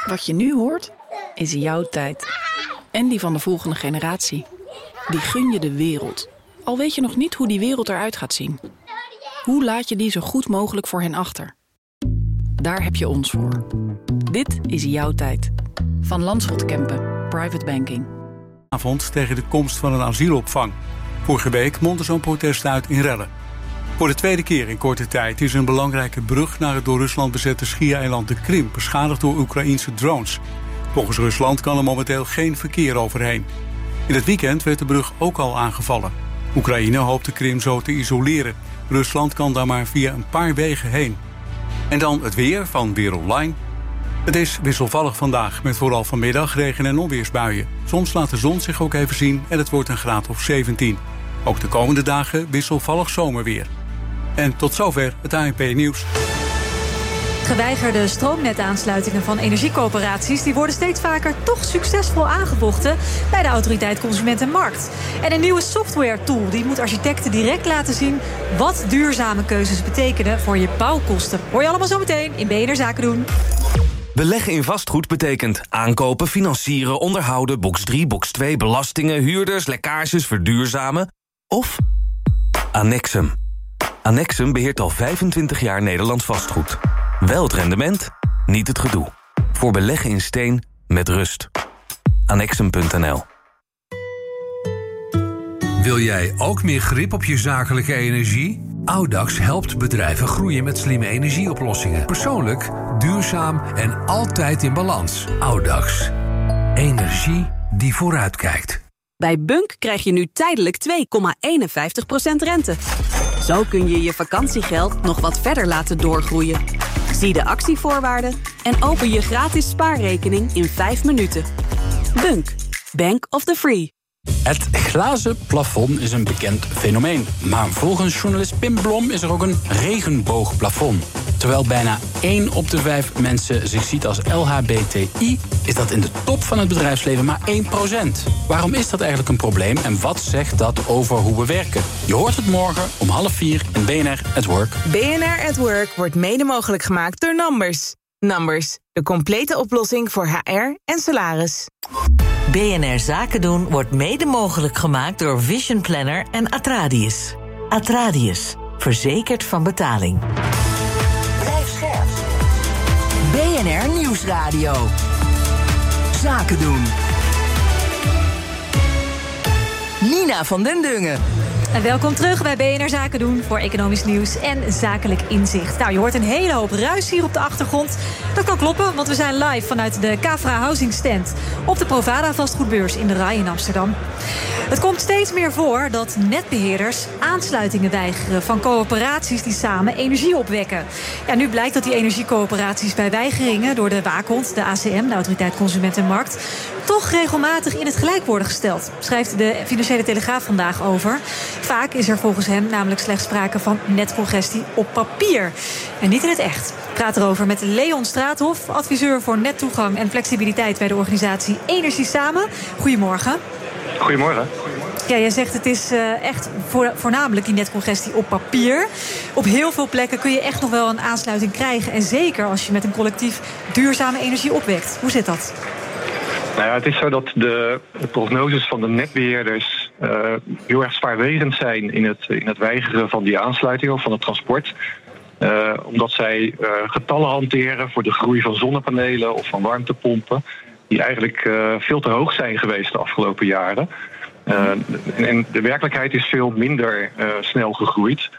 Wat je nu hoort, is jouw tijd. En die van de volgende generatie. Die gun je de wereld. Al weet je nog niet hoe die wereld eruit gaat zien. Hoe laat je die zo goed mogelijk voor hen achter? Daar heb je ons voor. Dit is jouw tijd. Van Landschot Kempen, Private Banking. Avond tegen de komst van een asielopvang. Vorige week mondde zo'n protest uit in rellen. Voor de tweede keer in korte tijd is een belangrijke brug naar het door Rusland bezette schiereiland de Krim beschadigd door Oekraïense drones. Volgens Rusland kan er momenteel geen verkeer overheen. In het weekend werd de brug ook al aangevallen. Oekraïne hoopt de Krim zo te isoleren. Rusland kan daar maar via een paar wegen heen. En dan het weer van Weer Online. Het is wisselvallig vandaag, met vooral vanmiddag regen- en onweersbuien. Soms laat de zon zich ook even zien en het wordt een graad of 17. Ook de komende dagen wisselvallig zomerweer. En tot zover het ANP-nieuws. Geweigerde stroomnetaansluitingen van energiecoöperaties die worden steeds vaker toch succesvol aangevochten bij de Autoriteit Consument en Markt. En een nieuwe software-tool die moet architecten direct laten zien wat duurzame keuzes betekenen voor je bouwkosten. Hoor je allemaal zo meteen in BNR Zaken doen. Beleggen in vastgoed betekent aankopen, financieren, onderhouden, box 3, box 2, belastingen, huurders, lekkages, verduurzamen of Annexum. Annexum beheert al 25 jaar Nederlands vastgoed. Wel het rendement, niet het gedoe. Voor beleggen in steen met rust. Annexum.nl. Wil jij ook meer grip op je zakelijke energie? Audax helpt bedrijven groeien met slimme energieoplossingen. Persoonlijk, duurzaam en altijd in balans. Audax. Energie die vooruitkijkt. Bij Bunk krijg je nu tijdelijk 2,51% rente. Zo kun je je vakantiegeld nog wat verder laten doorgroeien. Zie de actievoorwaarden en open je gratis spaarrekening in 5 minuten. Bunk. Bank of the Free. Het glazen plafond is een bekend fenomeen. Maar volgens journalist Pim Blom is er ook een regenboogplafond. Terwijl bijna 1 op de 5 mensen zich ziet als LHBTI... is dat in de top van het bedrijfsleven maar 1%. Waarom is dat eigenlijk een probleem en wat zegt dat over hoe we werken? Je hoort het morgen om 3:30 in BNR at Work. BNR at Work wordt mede mogelijk gemaakt door Numbers. Numbers, de complete oplossing voor HR en salaris. BNR Zaken doen wordt mede mogelijk gemaakt door Vision Planner en Atradius. Atradius, verzekerd van betaling. Blijf scherp. BNR Nieuwsradio. Zaken doen. Nina van den Dungen. En welkom terug bij BNR Zaken doen voor economisch nieuws en zakelijk inzicht. Nou, je hoort een hele hoop ruis hier op de achtergrond. Dat kan kloppen, want we zijn live vanuit de Cafra Housing Stand op de Provada vastgoedbeurs in de Rai in Amsterdam. Het komt steeds meer voor dat netbeheerders aansluitingen weigeren van coöperaties die samen energie opwekken. Ja, nu blijkt dat die energiecoöperaties bij weigeringen door de waakhond, de ACM, de Autoriteit Consument en Markt, toch regelmatig in het gelijk worden gesteld, schrijft de Financiële Telegraaf vandaag over. Vaak is er volgens hem namelijk slechts sprake van netcongestie op papier en niet in het echt. Ik praat erover met Leon Straathof, adviseur voor nettoegang en flexibiliteit bij de organisatie Energie Samen. Goedemorgen. Goedemorgen. Ja, jij zegt het is echt voornamelijk die netcongestie op papier. Op heel veel plekken kun je echt nog wel een aansluiting krijgen. En zeker als je met een collectief duurzame energie opwekt. Hoe zit dat? Nou ja, het is zo dat de prognoses van de netbeheerders heel erg zwaarwegend zijn in het weigeren van die aansluiting of van het transport. Omdat zij getallen hanteren voor de groei van zonnepanelen of van warmtepompen, die eigenlijk veel te hoog zijn geweest de afgelopen jaren. En de werkelijkheid is veel minder snel gegroeid.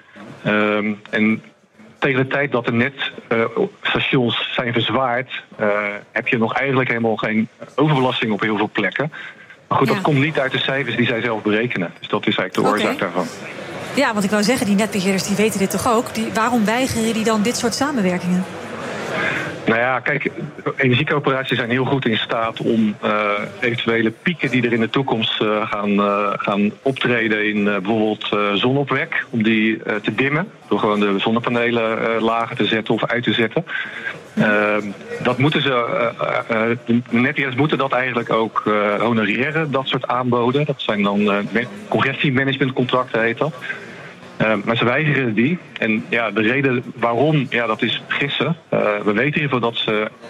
En tegen de tijd dat de netstations zijn verzwaard, heb je nog eigenlijk helemaal geen overbelasting op heel veel plekken. Maar goed, dat komt niet uit de cijfers die zij zelf berekenen. Dus dat is eigenlijk de oorzaak daarvan. Ja, want ik wou zeggen, die netbeheerders die weten dit toch ook? Waarom weigeren die dan dit soort samenwerkingen? Nou ja, kijk, energiecoöperaties zijn heel goed in staat om eventuele pieken die er in de toekomst gaan optreden in bijvoorbeeld zonopwek, om die te dimmen door gewoon de zonnepanelen lager te zetten of uit te zetten. Dat moeten de netbeheerders moeten dat eigenlijk ook honoreren, dat soort aanboden. Dat zijn dan congestiemanagementcontracten, heet dat. Maar ze weigeren die. En ja, de reden waarom, ja, dat is gissen. We weten in ieder geval dat ze